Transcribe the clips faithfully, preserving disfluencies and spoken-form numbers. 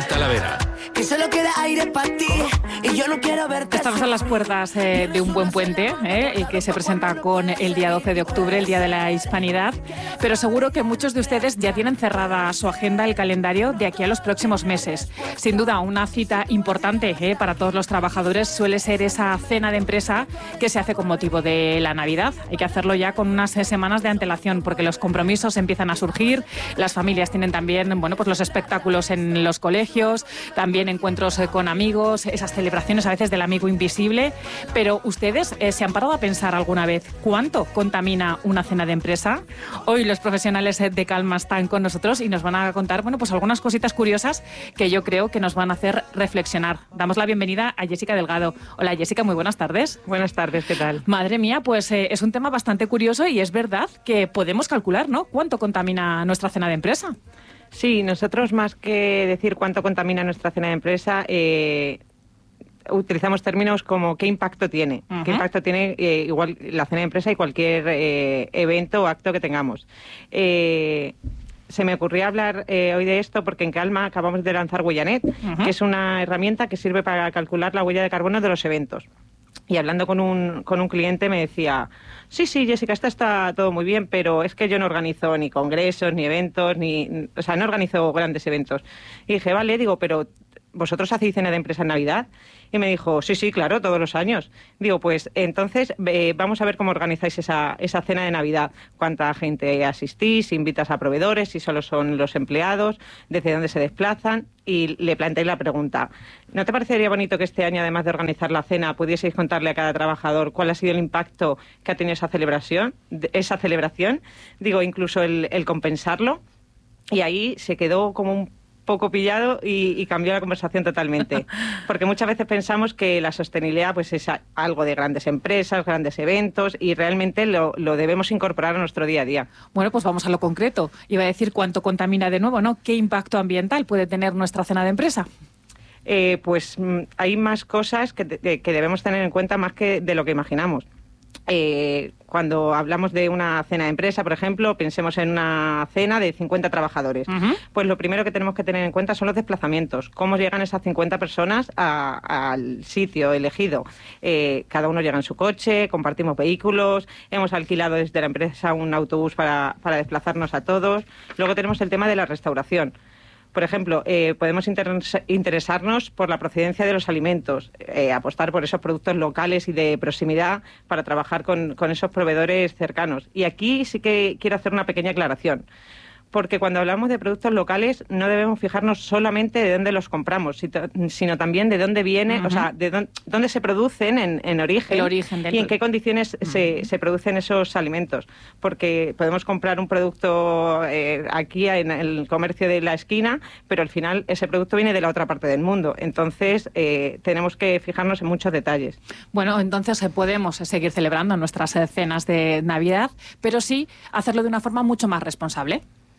Talavera. Que solo queda aire para ti y yo no quiero verte. Estamos a las puertas eh, de un buen puente, eh, que se presenta con el día doce de octubre, el Día de la Hispanidad, pero seguro que muchos de ustedes ya tienen cerrada su agenda, el calendario de aquí a los próximos meses. Sin duda, una cita importante eh, para todos los trabajadores suele ser esa cena de empresa que se hace con motivo de la Navidad. Hay que hacerlo ya con unas semanas de antelación porque los compromisos empiezan a surgir, las familias tienen también, bueno, pues los espectáculos en los colegios, también encuentros eh, con amigos, esas celebraciones a veces del amigo invisible, pero ustedes eh, se han parado a pensar alguna vez cuánto contamina una cena de empresa. Hoy los profesionales eh, de Calma están con nosotros y nos van a contar, bueno, pues algunas cositas curiosas que yo creo que nos van a hacer reflexionar. Damos la bienvenida a Jessica Delgado. Hola Jessica, muy buenas tardes. Buenas tardes, ¿qué tal? Madre mía, pues eh, es un tema bastante curioso y es verdad que podemos calcular, ¿no?, cuánto contamina nuestra cena de empresa. Sí, nosotros más que decir cuánto contamina nuestra cena de empresa, eh, utilizamos términos como qué impacto tiene. Uh-huh. ¿Qué impacto tiene eh, igual la cena de empresa y cualquier eh, evento o acto que tengamos? Eh, se me ocurrió hablar eh, hoy de esto porque en Calma acabamos de lanzar Huellanet, uh-huh. que es una herramienta que sirve para calcular la huella de carbono de los eventos. Y hablando con un, con un cliente me decía, sí, sí, Jessica, esto está todo muy bien, pero es que yo no organizo ni congresos, ni eventos, ni, o sea, no organizo grandes eventos. Y dije, vale, digo, pero ¿vosotros hacéis cena de empresa en Navidad? Y me dijo, sí, sí, claro, todos los años. Digo, pues entonces eh, vamos a ver cómo organizáis esa, esa cena de Navidad. ¿Cuánta gente asistís? ¿Invitas a proveedores? ¿Si solo son los empleados? ¿Desde dónde se desplazan? Y le planteé la pregunta, ¿no te parecería bonito que este año, además de organizar la cena, pudieseis contarle a cada trabajador cuál ha sido el impacto que ha tenido esa celebración? Esa celebración? Digo, incluso el, el compensarlo. Y ahí se quedó como un poco pillado y, y cambió la conversación totalmente. Porque muchas veces pensamos que la sostenibilidad pues es algo de grandes empresas, grandes eventos, y realmente lo, lo debemos incorporar a nuestro día a día. Bueno, pues vamos a lo concreto. Iba a decir cuánto contamina de nuevo, ¿no? ¿Qué impacto ambiental puede tener nuestra cena de empresa? Eh, pues hay más cosas que, que debemos tener en cuenta más que de lo que imaginamos. Eh, cuando hablamos de una cena de empresa, por ejemplo, pensemos en una cena de cincuenta trabajadores. Uh-huh. Pues lo primero que tenemos que tener en cuenta son los desplazamientos. Cómo llegan esas cincuenta personas a, al sitio elegido. Eh, cada uno llega en su coche, compartimos vehículos, hemos alquilado desde la empresa un autobús para, para desplazarnos a todos. Luego tenemos el tema de la restauración. Por ejemplo, eh, podemos interes- interesarnos por la procedencia de los alimentos, eh, apostar por esos productos locales y de proximidad para trabajar con, con esos proveedores cercanos. Y aquí sí que quiero hacer una pequeña aclaración. Porque cuando hablamos de productos locales no debemos fijarnos solamente de dónde los compramos, sino también de dónde viene, uh-huh. o sea, de dónde, dónde se producen en, en origen, el origen del... y en qué condiciones uh-huh. se, se producen esos alimentos. Porque podemos comprar un producto eh, aquí en el comercio de la esquina, pero al final ese producto viene de la otra parte del mundo. Entonces eh, tenemos que fijarnos en muchos detalles. Bueno, entonces eh, podemos seguir celebrando nuestras eh, cenas de Navidad, pero sí hacerlo de una forma mucho más responsable.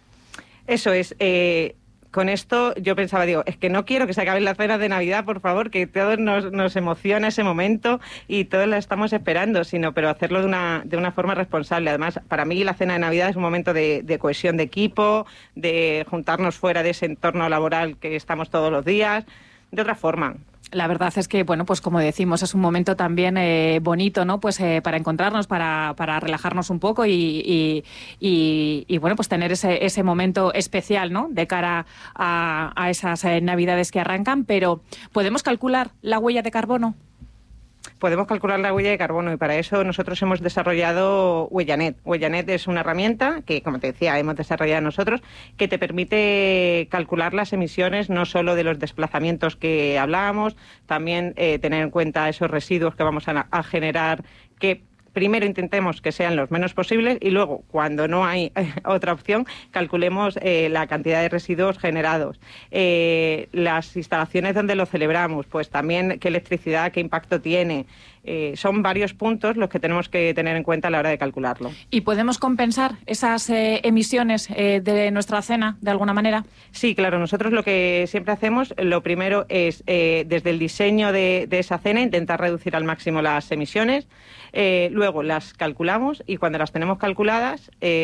Eso es. Eh, con esto yo pensaba, digo, es que no quiero que se acaben las cenas de Navidad, por favor, que todos nos, nos emociona ese momento y todos la estamos esperando, sino pero hacerlo de una, de una forma responsable. Además, para mí la cena de Navidad es un momento de, de cohesión de equipo, de juntarnos fuera de ese entorno laboral que estamos todos los días, de otra forma. La verdad es que, bueno, pues como decimos, es un momento también eh, bonito, ¿no? Pues eh, para encontrarnos, para, para relajarnos un poco y, y, y, y, bueno, pues tener ese, ese momento especial, ¿no? De cara a, a esas eh, Navidades que arrancan, pero ¿podemos calcular la huella de carbono? Podemos calcular la huella de carbono y para eso nosotros hemos desarrollado Huellanet. Huellanet es una herramienta que, como te decía, hemos desarrollado nosotros, que te permite calcular las emisiones no solo de los desplazamientos que hablábamos, también eh, tener en cuenta esos residuos que vamos a, a generar, que primero intentemos que sean los menos posibles y luego, cuando no hay eh, otra opción, calculemos eh, la cantidad de residuos generados. Eh, las instalaciones donde lo celebramos, pues también qué electricidad, qué impacto tiene. Eh, son varios puntos los que tenemos que tener en cuenta a la hora de calcularlo. ¿Y podemos compensar esas eh, emisiones eh, de nuestra cena de alguna manera? Sí, claro. Nosotros lo que siempre hacemos, lo primero es, eh, desde el diseño de, de esa cena, intentar reducir al máximo las emisiones. Eh, luego las calculamos y cuando las tenemos calculadas, eh,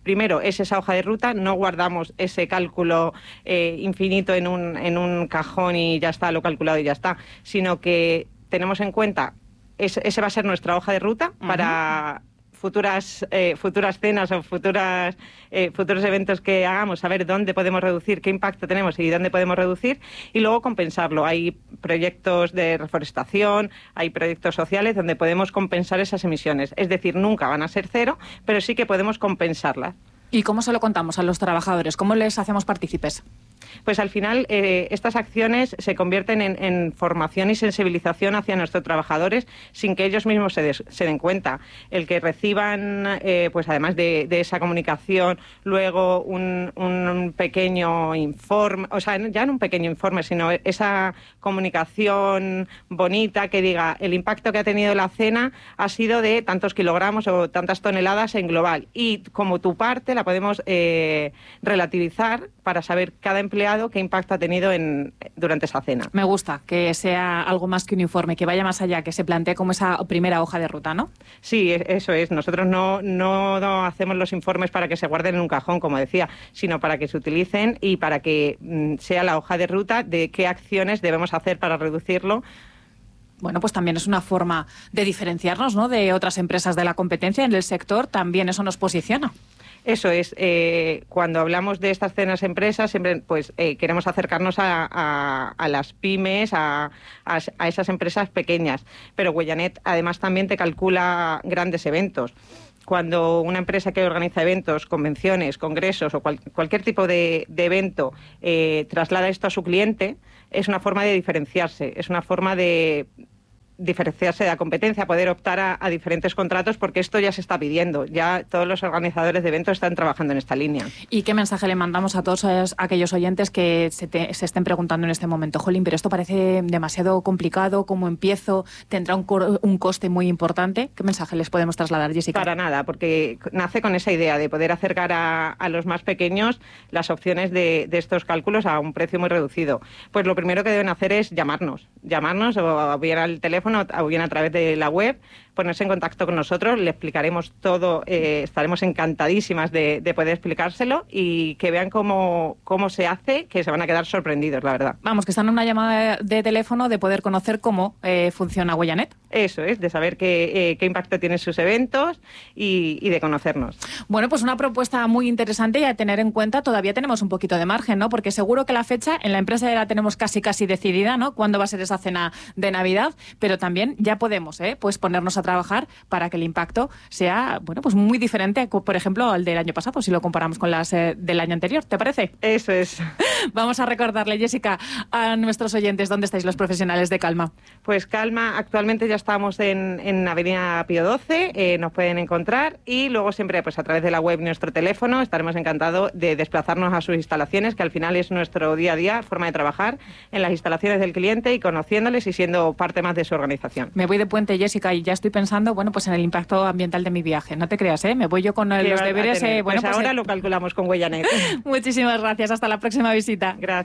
primero, es esa hoja de ruta, no guardamos ese cálculo eh, infinito en un, en un cajón y ya está, lo calculado y ya está, sino que tenemos en cuenta, ese, ese va a ser nuestra hoja de ruta uh-huh. para futuras eh, futuras cenas o futuras eh, futuros eventos que hagamos, saber dónde podemos reducir, qué impacto tenemos y dónde podemos reducir, y luego compensarlo. Hay proyectos de reforestación, hay proyectos sociales donde podemos compensar esas emisiones. Es decir, nunca van a ser cero, pero sí que podemos compensarlas. ¿Y cómo se lo contamos a los trabajadores? ¿Cómo les hacemos partícipes? Pues al final eh, estas acciones se convierten en, en formación y sensibilización hacia nuestros trabajadores sin que ellos mismos se, des, se den cuenta. El que reciban, eh, pues además de, de esa comunicación, luego un, un pequeño informe, o sea, ya no un pequeño informe, sino esa comunicación bonita que diga el impacto que ha tenido la cena ha sido de tantos kilogramos o tantas toneladas en global. Y como tu parte la podemos eh, relativizar para saber cada empleado qué impacto ha tenido en, durante esa cena. Me gusta que sea algo más que un informe, que vaya más allá, que se plantee como esa primera hoja de ruta, ¿no? Sí, eso es. Nosotros no, no, no hacemos los informes para que se guarden en un cajón, como decía, sino para que se utilicen y para que mm, sea la hoja de ruta de qué acciones debemos hacer para reducirlo. Bueno, pues también es una forma de diferenciarnos, ¿no?, de otras empresas de la competencia en el sector. También eso nos posiciona. Eso es, eh, cuando hablamos de estas cenas empresas, siempre pues eh, queremos acercarnos a, a, a las pymes, a, a, a esas empresas pequeñas, pero Huellanet además también te calcula grandes eventos. Cuando una empresa que organiza eventos, convenciones, congresos o cual, cualquier tipo de, de evento eh, traslada esto a su cliente, es una forma de diferenciarse, es una forma de diferenciarse de la competencia, poder optar a, a diferentes contratos, porque esto ya se está pidiendo. Ya todos los organizadores de eventos están trabajando en esta línea. ¿Y qué mensaje le mandamos a todos aquellos oyentes que se, te, se estén preguntando en este momento? Jolín, pero esto parece demasiado complicado, ¿cómo empiezo? ¿Tendrá un, co un coste muy importante? ¿Qué mensaje les podemos trasladar, Jessica? Para nada, porque nace con esa idea de poder acercar a, a los más pequeños las opciones de, de estos cálculos a un precio muy reducido. Pues lo primero que deben hacer es llamarnos, llamarnos o bien al teléfono o bien a través de la web, ponerse en contacto con nosotros, le explicaremos todo, eh, estaremos encantadísimas de, de poder explicárselo y que vean cómo, cómo se hace, que se van a quedar sorprendidos, la verdad. Vamos, que están en una llamada de teléfono de poder conocer cómo eh, funciona Huellanet. Eso es, de saber qué, eh, qué impacto tienen sus eventos y, y de conocernos. Bueno, pues una propuesta muy interesante y a tener en cuenta. Todavía tenemos un poquito de margen, ¿no? Porque seguro que la fecha en la empresa ya la tenemos casi casi decidida, ¿no? Cuándo va a ser esa cena de Navidad, pero también ya podemos, ¿eh?, pues ponernos a trabajar para que el impacto sea, bueno, pues muy diferente, por ejemplo, al del año pasado, si lo comparamos con las eh, del año anterior. ¿Te parece? Eso es. Vamos a recordarle, Jessica, a nuestros oyentes, ¿dónde estáis los profesionales de Calma? Pues Calma, actualmente ya estamos en, en Avenida Pío doce, eh, nos pueden encontrar, y luego siempre pues a través de la web y nuestro teléfono estaremos encantados de desplazarnos a sus instalaciones, que al final es nuestro día a día, forma de trabajar en las instalaciones del cliente y conociéndoles y siendo parte más de su organización. Me voy de puente, Jessica, y ya estoy pensando, bueno, pues en el impacto ambiental de mi viaje. No te creas, ¿eh? Me voy yo con los deberes. Eh, bueno, pues, pues ahora eh... lo calculamos con Huellanet. Muchísimas gracias. Hasta la próxima visita. Gracias.